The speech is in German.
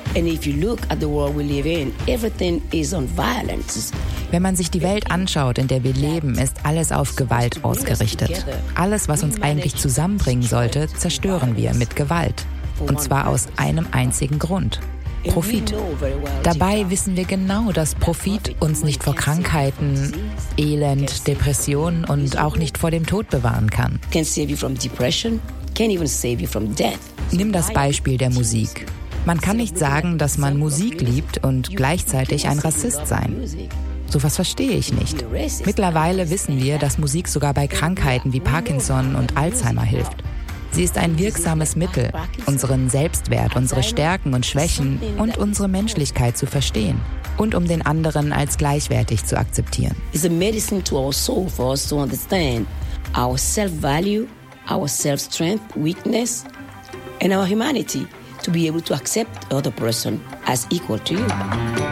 Wenn man sich die Welt anschaut, in der wir leben, ist alles auf Gewalt ausgerichtet. Alles, was uns eigentlich zusammenbringen sollte, zerstören wir mit Gewalt. Und zwar aus einem einzigen Grund: Profit. Dabei wissen wir genau, dass Profit uns nicht vor Krankheiten, Elend, Depressionen und auch nicht vor dem Tod bewahren kann. Nimm das Beispiel der Musik. Man kann nicht sagen, dass man Musik liebt und gleichzeitig ein Rassist sein. Sowas verstehe ich nicht. Mittlerweile wissen wir, dass Musik sogar bei Krankheiten wie Parkinson und Alzheimer hilft. Sie ist ein wirksames Mittel, unseren Selbstwert, unsere Stärken und Schwächen und unsere Menschlichkeit zu verstehen und um den anderen als gleichwertig zu akzeptieren. It's a medicine to our soul for us to understand our self-value, our self-strength, weakness and our humanity, to be able to accept the other person as equal to you.